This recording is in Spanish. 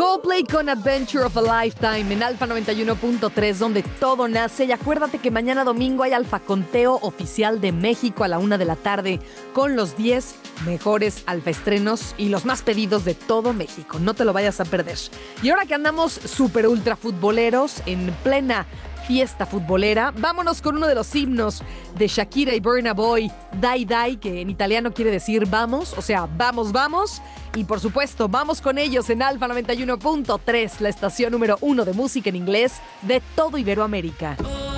Coldplay con Adventure of a Lifetime en Alfa 91.3, donde todo nace. Y acuérdate que mañana domingo hay Alfa Conteo oficial de México a la 1 de la tarde con los 10 mejores alfa estrenos y los más pedidos de todo México. No te lo vayas a perder. Y ahora que andamos super ultra futboleros en plena fiesta futbolera, vámonos con uno de los himnos de Shakira y Burna Boy, Dai Dai, que en italiano quiere decir vamos, o sea, vamos, vamos. Y por supuesto, vamos con ellos en Alfa 91.3, la estación número 1 de música en inglés de todo Iberoamérica.